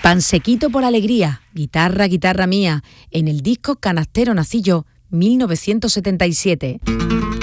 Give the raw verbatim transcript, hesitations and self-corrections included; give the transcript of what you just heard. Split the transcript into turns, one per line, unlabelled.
Pansequito por alegría, guitarra, guitarra mía, en el disco Canastero nací yo, mil novecientos setenta y siete.